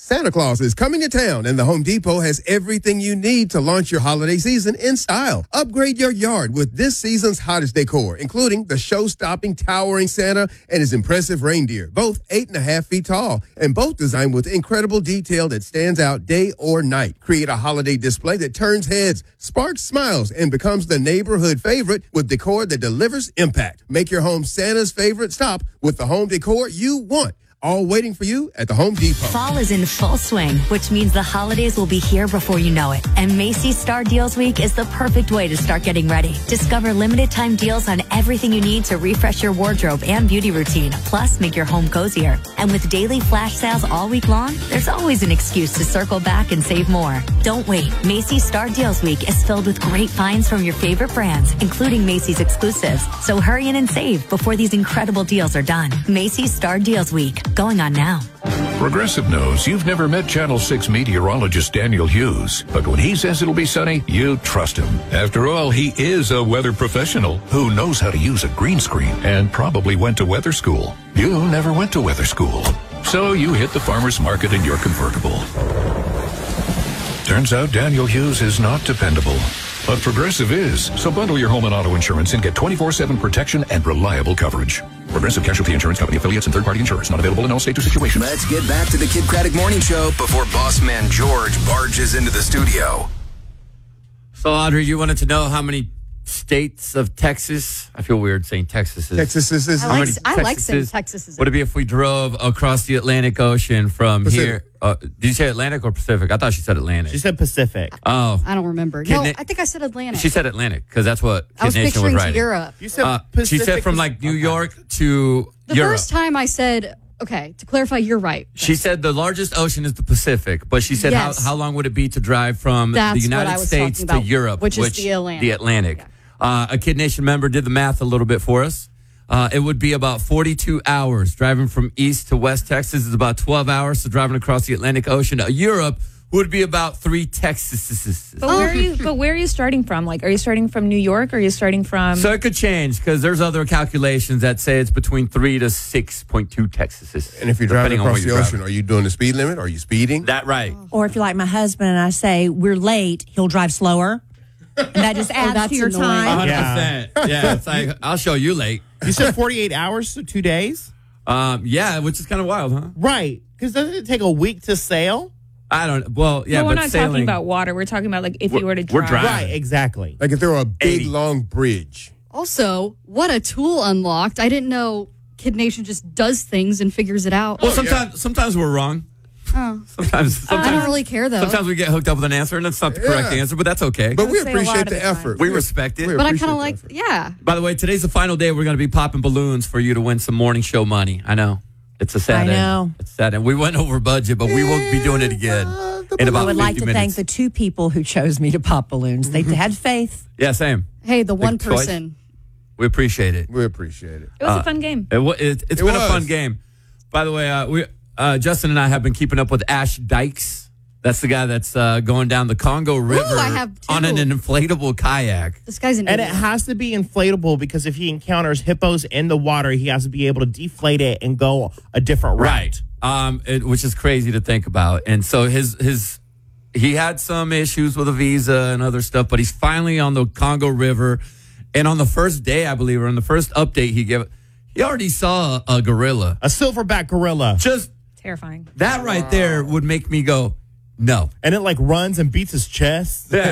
Santa Claus is coming to town, and the Home Depot has everything you need to launch your holiday season in style. Upgrade your yard with this season's hottest decor, including the show-stopping towering Santa and his impressive reindeer, both 8.5 feet tall, and both designed with incredible detail that stands out day or night. Create a holiday display that turns heads, sparks smiles, and becomes the neighborhood favorite with decor that delivers impact. Make your home Santa's favorite stop with the home decor you want. All waiting for you at the Home Depot. Fall is in full swing, which means the holidays will be here before you know it. And Macy's Star Deals Week is the perfect way to start getting ready. Discover limited time deals on everything you need to refresh your wardrobe and beauty routine. Plus, make your home cozier. And with daily flash sales all week long, there's always an excuse to circle back and save more. Don't wait. Macy's Star Deals Week is filled with great finds from your favorite brands, including Macy's exclusives. So hurry in and save before these incredible deals are done. Macy's Star Deals Week. Going on now. Progressive knows you've never met Channel 6 meteorologist Daniel Hughes, but when he says it'll be sunny, you trust him. After all, he is a weather professional who knows how to use a green screen and probably went to weather school. You never went to weather school, so you hit the farmer's market in your convertible. Turns out Daniel Hughes is not dependable, but Progressive is. So bundle your home and auto insurance and get 24/7 protection and reliable coverage. Progressive Casualty Insurance Company affiliates and third-party insurance. Not available in all states or situations. Let's get back to the Kid Craddock Morning Show before boss man George barges into the studio. So, Audrey, you wanted to know how many states of Texas? I feel weird saying Texas is. Texas is. I like saying Texas is. Would it be if we drove across the Atlantic Ocean from Pacific. here? Did you say Atlantic or Pacific? I thought she said Atlantic. She said Pacific. Oh. I don't remember. Kid No, Na- I think I said Atlantic. She said Atlantic because that's what I was Kid Nation picturing was to writing. Europe. You said Pacific. She said from like New York to The Europe. first time I said, okay, to clarify, you're right. She said the largest ocean is the Pacific, but she said Yes. how long would it be to drive from That's the what I United was States talking to about, Europe, which is the Atlantic. The Atlantic. Yeah. A Kid Nation member did the math a little bit for us. It would be about 42 hours. Driving from east to west Texas is about 12 hours. So driving across the Atlantic Ocean to Europe would be about 3 Texases. But where are you starting from? Like, are you starting from New York? Or are you starting from? So it could change because there's other calculations that say it's between 3 to 6.2 Texases. And if you're driving across the ocean, are you doing the speed limit? Are you speeding? That right. Or if you're like my husband and I say we're late, he'll drive slower. And that just adds that's to your annoying. time. 100%. Yeah, it's like, I'll show you late. You said 48 hours, so 2 days? Yeah, which is kind of wild, huh? Right. Because doesn't it take a week to sail? I don't. Well, yeah, no, we're but not sailing, talking about water. We're talking about like if you were to drive. we're driving. Right, exactly. Like if there were a big, 80. long bridge. Also, what a tool unlocked. I didn't know Kid Nation just does things and figures it out. Well, sometimes we're wrong. Oh. Sometimes I don't really care, though. Sometimes we get hooked up with an answer, and that's not the correct answer, but that's okay. But we say a lot appreciate of the the time. effort. We respect it. But I kind of like, yeah. By the way, today's the final day. We're going to be popping balloons for you to win some morning show money. I know. It's a sad I end. know. It's sad end. We went over budget, but we won't be doing it again in about I would 50 like to minutes. thank the 2 people who chose me to pop balloons. They had faith. Yeah, same. Hey, the one choice. person. We appreciate it. We appreciate it. It was a fun game. It's been a fun game. By the way, Justin and I have been keeping up with Ash Dykes. That's the guy that's going down the Congo River I have too. on an inflatable kayak. This guy's an And it idiot. has to be inflatable because if he encounters hippos in the water, he has to be able to deflate it and go a different route. Which is crazy to think about. And so he had some issues with a visa and other stuff, but he's finally on the Congo River. And on the first day, I believe, or on the first update he gave, he already saw a gorilla. A silverback gorilla. Just Terrifying. that right there would make me go, no. And it like runs and beats his chest. Yeah.